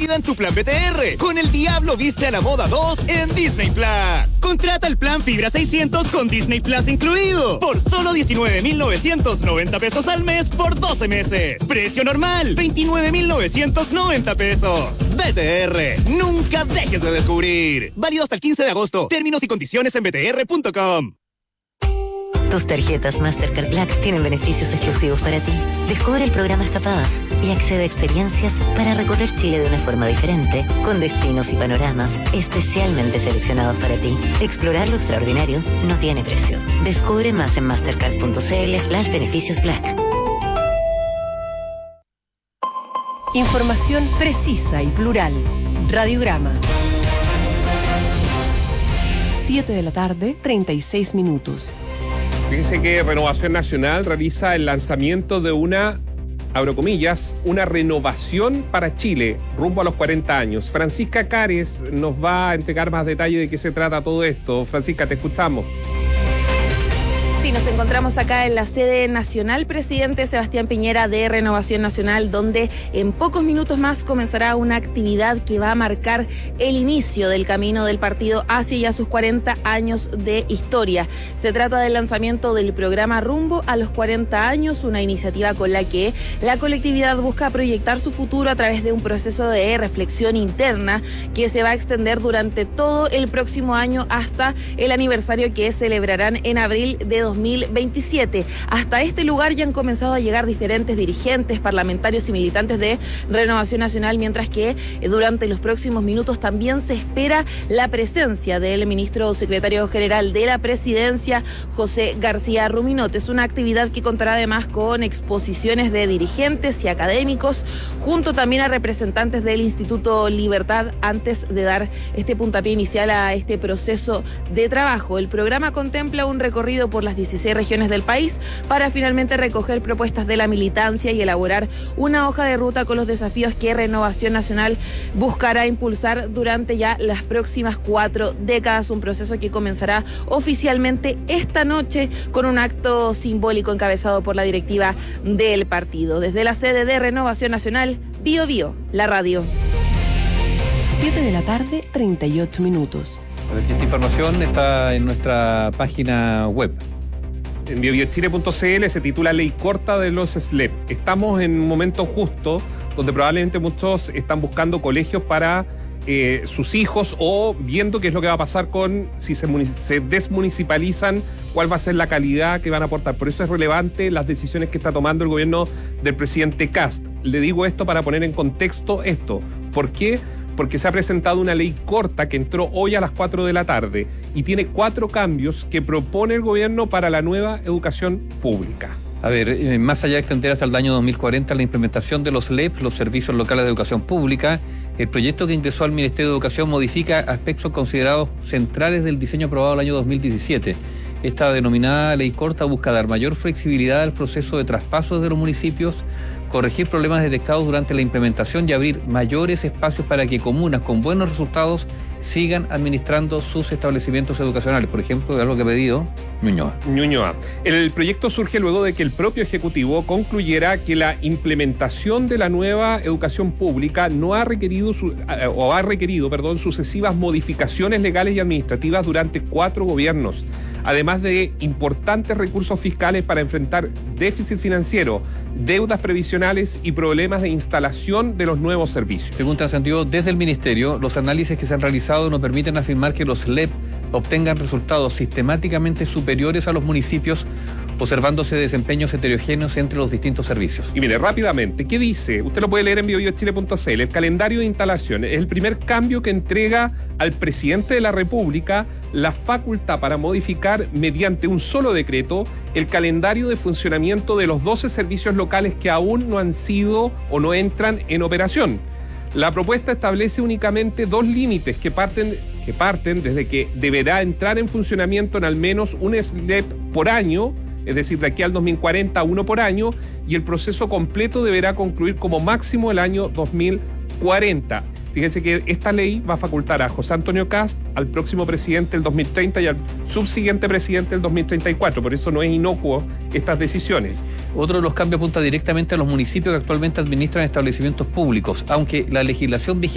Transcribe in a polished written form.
vida en tu plan BTR con El Diablo Viste a la Moda 2 en Disney Plus. Contrata el plan Fibra 600 con Disney Plus incluido por solo 19,990 pesos al mes por 12 meses. Precio normal, 29,990 pesos. BTR, nunca dejes de descubrir. Válido hasta el 15 de agosto. Términos y condiciones en btr.com. Tus tarjetas Mastercard Black tienen beneficios exclusivos para ti. Descubre el programa Escapadas y accede a experiencias para recorrer Chile de una forma diferente, con destinos y panoramas especialmente seleccionados para ti. Explorar lo extraordinario no tiene precio. Descubre más en mastercard.cl/beneficios Black. Información precisa y plural. Radiograma. 7 de la tarde, 36 minutos. Fíjense que Renovación Nacional realiza el lanzamiento de una, abro comillas, una renovación para Chile rumbo a los 40 años. Francisca Cares nos va a entregar más detalle de qué se trata todo esto. Francisca, te escuchamos. Sí, nos encontramos acá en la sede nacional, presidente Sebastián Piñera de Renovación Nacional, donde en pocos minutos más comenzará una actividad que va a marcar el inicio del camino del partido hacia ya sus 40 años de historia. Se trata del lanzamiento del programa Rumbo a los 40 años, una iniciativa con la que la colectividad busca proyectar su futuro a través de un proceso de reflexión interna que se va a extender durante todo el próximo año hasta el aniversario que celebrarán en abril de 2027. Hasta este lugar ya han comenzado a llegar diferentes dirigentes, parlamentarios y militantes de Renovación Nacional, mientras que durante los próximos minutos también se espera la presencia del ministro secretario general de la presidencia, José García Ruminote. Es una actividad que contará además con exposiciones de dirigentes y académicos, junto también a representantes del Instituto Libertad, antes de dar este puntapié inicial a este proceso de trabajo. El programa contempla un recorrido por las 16 regiones del país para finalmente recoger propuestas de la militancia y elaborar una hoja de ruta con los desafíos que Renovación Nacional buscará impulsar durante ya las próximas 4 décadas, un proceso que comenzará oficialmente esta noche con un acto simbólico encabezado por la directiva del partido. Desde la sede de Renovación Nacional, Bio Bio, la radio. 7 de la tarde, 38 minutos. Esta información está en nuestra página web. En biobiochile.cl se titula Ley Corta de los SLEP. Estamos en un momento justo donde probablemente muchos están buscando colegios para sus hijos o viendo qué es lo que va a pasar con si se desmunicipalizan, cuál va a ser la calidad que van a aportar. Por eso es relevante las decisiones que está tomando el gobierno del presidente Kast. Le digo esto para poner en contexto esto. ¿Por qué? Porque se ha presentado una ley corta que entró hoy a las 4 de la tarde y tiene 4 cambios que propone el gobierno para la nueva educación pública. A ver, más allá de extender hasta el año 2040 la implementación de los LEP, los Servicios Locales de Educación Pública, el proyecto que ingresó al Ministerio de Educación modifica aspectos considerados centrales del diseño aprobado el año 2017. Esta denominada ley corta busca dar mayor flexibilidad al proceso de traspasos de los municipios, corregir problemas detectados durante la implementación y abrir mayores espacios para que comunas con buenos resultados sigan administrando sus establecimientos educacionales. Por ejemplo, de algo que ha pedido Ñuñoa. El proyecto surge luego de que el propio Ejecutivo concluyera que la implementación de la nueva educación pública no ha requerido sucesivas modificaciones legales y administrativas durante 4 gobiernos, además de importantes recursos fiscales para enfrentar déficit financiero, deudas previsionales y problemas de instalación de los nuevos servicios. Según trascendió desde el Ministerio, los análisis que se han realizado no permiten afirmar que los LEP obtengan resultados sistemáticamente superiores a los municipios, observándose desempeños heterogéneos entre los distintos servicios. Y mire, rápidamente, ¿qué dice? Usted lo puede leer en biobiochile.cl. El calendario de instalaciones es el primer cambio que entrega al presidente de la República la facultad para modificar mediante un solo decreto el calendario de funcionamiento de los 12 servicios locales que aún no han sido o no entran en operación. La propuesta establece únicamente 2 límites que parten desde que deberá entrar en funcionamiento en al menos un SLEP por año, es decir, de aquí al 2040, 1 por año, y el proceso completo deberá concluir como máximo el año 2040. Fíjense que esta ley va a facultar a José Antonio Kast, al próximo presidente del 2030 y al subsiguiente presidente del 2034. Por eso no es inocuo estas decisiones. Otro de los cambios apunta directamente a los municipios que actualmente administran establecimientos públicos, aunque la legislación vigente